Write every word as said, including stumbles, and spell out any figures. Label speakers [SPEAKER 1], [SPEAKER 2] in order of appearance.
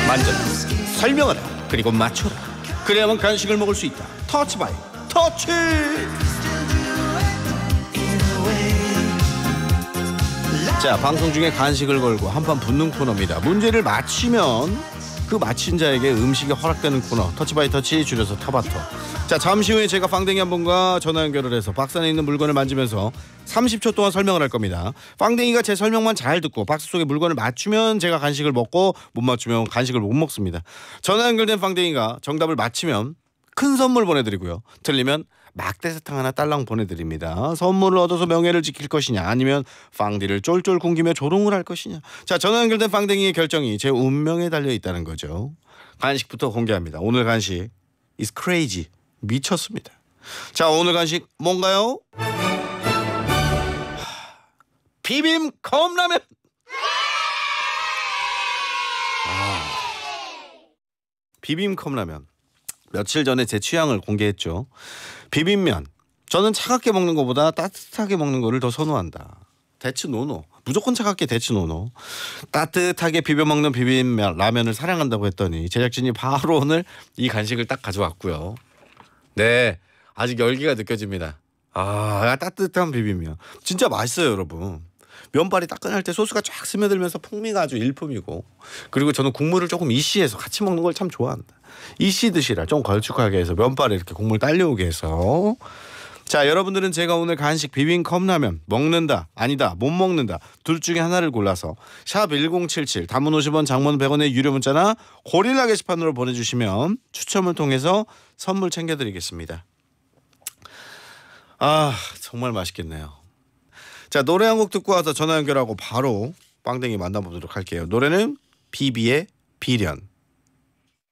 [SPEAKER 1] 만져라, 설명하라, 그리고 맞춰라. 그래야만 간식을 먹을 수 있다. 터치 바이 터치. 자, 방송 중에 간식을 걸고 한판 붙는 코너입니다. 문제를 맞히면 그 맞힌 자에게 음식이 허락되는 코너, 터치 바이 터치, 줄여서 터바터. 자, 잠시 후에 제가 빵댕이 한 분과 전화 연결을 해서 박스 안에 있는 물건을 만지면서 삼십 초 동안 설명을 할 겁니다. 빵댕이가 제 설명만 잘 듣고 박스 속에 물건을 맞추면 제가 간식을 먹고, 못 맞추면 간식을 못 먹습니다. 전화 연결된 빵댕이가 정답을 맞히면 큰 선물 보내드리고요, 틀리면 막대사탕 하나 딸랑 보내드립니다. 선물을 얻어서 명예를 지킬 것이냐, 아니면 빵디를 쫄쫄 굶기며 조롱을 할 것이냐. 자, 전화 연결된 빵댕이의 결정이 제 운명에 달려있다는 거죠. 간식부터 공개합니다. 오늘 간식 is crazy, 미쳤습니다. 자, 오늘 간식 뭔가요? 비빔 컵라면. 아, 비빔 컵라면. 며칠 전에 제 취향을 공개했죠. 비빔면. 저는 차갑게 먹는 것보다 따뜻하게 먹는 거를 더 선호한다. 대츠 노노. 무조건 차갑게 대츠 노노. 따뜻하게 비벼 먹는 비빔면 라면을 사랑한다고 했더니 제작진이 바로 오늘 이 간식을 딱 가져왔고요. 네, 아직 열기가 느껴집니다. 아, 따뜻한 비빔면 진짜 맛있어요, 여러분. 면발이 따끈할 때 소스가 쫙 스며들면서 풍미가 아주 일품이고, 그리고 저는 국물을 조금 이씨해서 같이 먹는 걸 참 좋아한다. 이씨 드시라, 좀 걸쭉하게 해서 면발에 이렇게 국물 딸려오게 해서. 자, 여러분들은 제가 오늘 간식 비빔 컵라면 먹는다, 아니다, 못 먹는다, 둘 중에 하나를 골라서 샵 일공칠칠, 단문 오십 원, 장문 백 원의 유료 문자나 고릴라 게시판으로 보내주시면 추첨을 통해서 선물 챙겨드리겠습니다. 아, 정말 맛있겠네요. 자, 노래 한 곡 듣고 와서 전화 연결하고 바로 빵댕이 만나보도록 할게요. 노래는 비비의 비련.